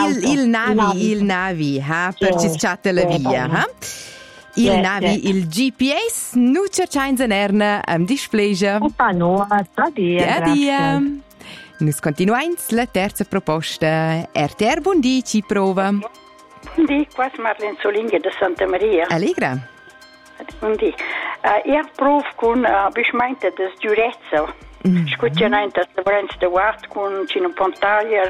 il Navi, per ci schatta la via, Il Navi, il GPS, nu cercains en erna am displegia. Adia. Nus continuains la terza proposta. RTR Buondì ci prova. Buondì, qua Marlene Solinga da Santa Maria. Allegra. Buondì. Provo con bismeinte des giurezza. Scuccianente a Savrenz de Wart con un pontaglier.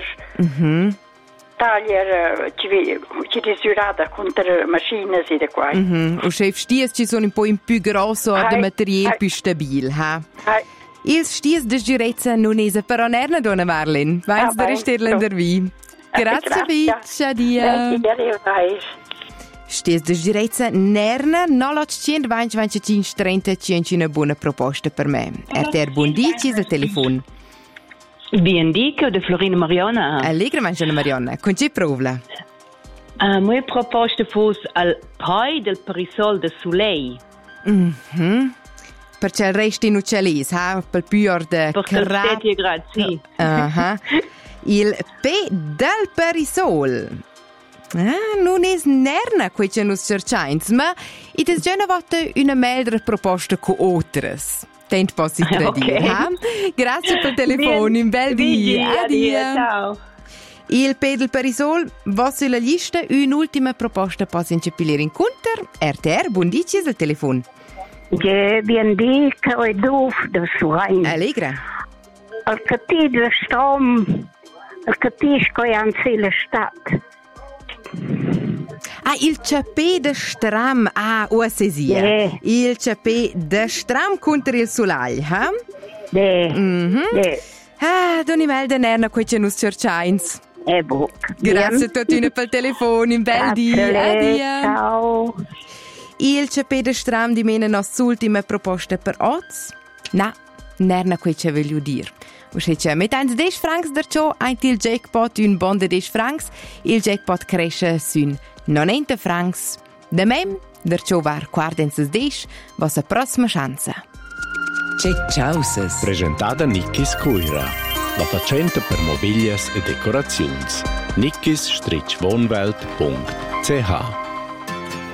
Taglier ci disurada contro macchine e da qua. O chef stias ci sono un po' in più grosso de material più stabil, ha? Ils stias de giurezza non esa però nerna donna Marlene. Vains da resterlender vi. Grazie vich, adia. Stias de giurezza nerna, no lot 125 30 c'è una buona proposta per me. RTR Buondì ci il telefono. Biendico de Florina Mariona. Allegra mangiana Mariona, con che provla? Mia proposta fosse al pai del Parisol de Soleil. Perché il resto in uccellis, per più de crab. Per 7 gradi, sì. Il P del Parisol. Non è nerna quei che nos cercains, ma it is già una volta una meglio proposta con altres. Tent posso dire, Grazie per il telefono, un bel dia. Adia. Ciao. Il P del Parisol, vostra la lista, un'ultima proposta posso incepilire in counter. RTR, buondì, ci il telefono. Buondì, che è doof da Suain. Allegra. Al catì del Strom, al capisco è anzi la Stadt. Il Ciapè de Stram, Oasesia. Yeah. Il Ciapè de Stram contro il Solai, Doni Melden erna quei che nus cercains. Grazie a tutti per il telefono, un bel dia. Adia. Ciao. Il Ciapè de Stram di mena nostra ultima proposta per oz? Na, nerna quei che voglio dir. Uscece mit 10 francs der ciò, il jackpot un bon de 10 francs, il jackpot cresce sun 90 francs. De mem, der ciò var quardenzes 10, vostra prossima chance. Ciausas. Presentata Nickis Cuira. La facenta per mobilias e decorazions. nickis-wohnwelt.ch